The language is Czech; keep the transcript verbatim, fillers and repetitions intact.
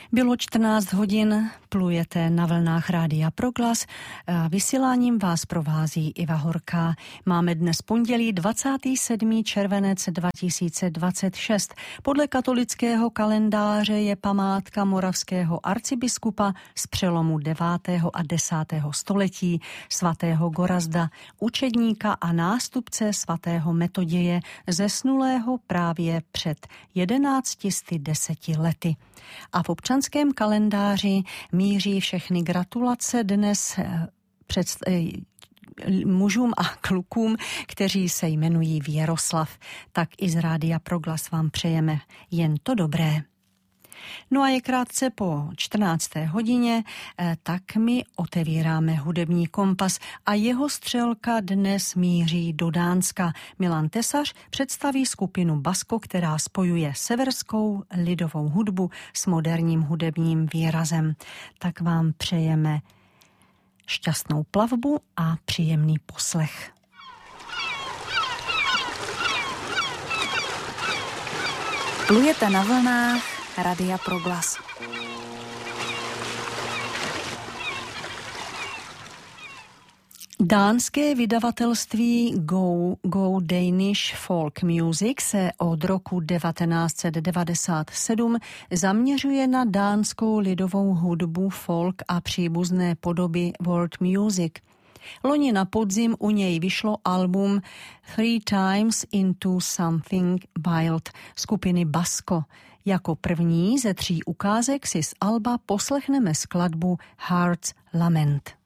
Bylo čtrnáct hodin, plujete na vlnách Rádia Proglas. Vysíláním vás provází Iva Horká. Máme dnes pondělí dvacátého sedmého červenec dva tisíce dvacet šest. Podle katolického kalendáře je památka moravského arcibiskupa z přelomu devátého a desátého století, svatého Gorazda, učedníka a nástupce svatého Metoděje, zesnulého právě před jedenácti sty deseti lety. A v občanském kalendáři míří všechny gratulace dnes před mužům a klukům, kteří se jmenují Věroslav. Tak i z Rádia Proglas vám přejeme jen to dobré. No a je krátce po čtrnácté hodině, tak my otevíráme hudební kompas a jeho střelka dnes míří do Dánska. Milan Tesař představí skupinu Basko, která spojuje severskou lidovou hudbu s moderním hudebním výrazem. Tak vám přejeme šťastnou plavbu a příjemný poslech. Plujete na vlnách Rádia Proglas. Dánské vydavatelství Go, Go Danish Folk Music se od roku devatenáct set devadesát sedm zaměřuje na dánskou lidovou hudbu, folk a příbuzné podoby world music. Loni na podzim u něj vyšlo album Three Times Into Something Wild skupiny Basko. Jako první ze tří ukázek si z alba poslechneme skladbu Heart's Lament.